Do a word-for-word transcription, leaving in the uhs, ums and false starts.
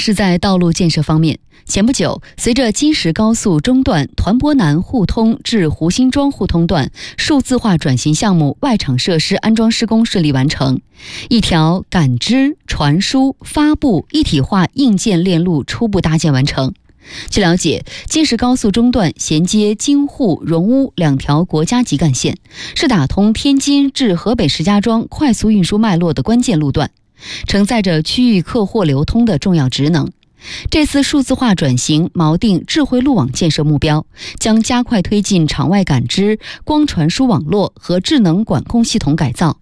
是在道路建设方面，前不久，随着京石高速中段团泊南互通至湖心庄互通段数字化转型项目外场设施安装施工顺利完成，一条感知、传输、发布一体化硬件链路初步搭建完成。据了解，京石高速中段衔接京沪荣乌两条国家级干线，是打通天津至河北石家庄快速运输脉络的关键路段，承载着区域客货流通的重要职能。这次数字化转型锚定智慧路网建设目标，将加快推进场外感知、光传输网络和智能管控系统改造，